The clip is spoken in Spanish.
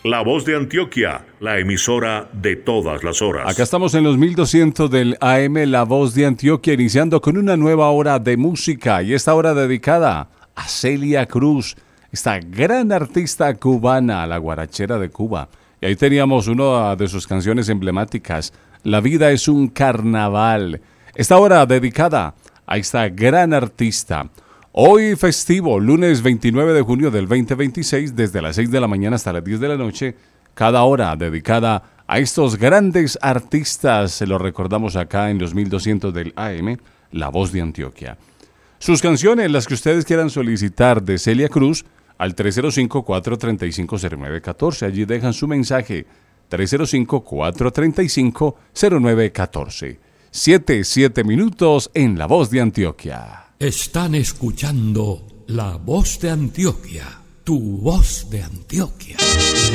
La Voz de Antioquia, la emisora de todas las horas. Acá estamos en los 1200 del AM, La Voz de Antioquia, iniciando con una nueva hora de música, y esta hora dedicada a Celia Cruz, esta gran artista cubana, la guarachera de Cuba. Y ahí teníamos una de sus canciones emblemáticas, La vida es un carnaval. Esta hora dedicada a esta gran artista. Hoy festivo, lunes 29 de junio del 2026, desde las 6 de la mañana hasta las 10 de la noche, cada hora dedicada a estos grandes artistas. Se los recordamos acá en los 1200 del AM, La Voz de Antioquia. Sus canciones, las que ustedes quieran solicitar de Celia Cruz, al 305-435-0914. Allí dejan su mensaje, 305-435-0914. 7 minutos en La Voz de Antioquia. Están escuchando La Voz de Antioquia, tu voz de Antioquia.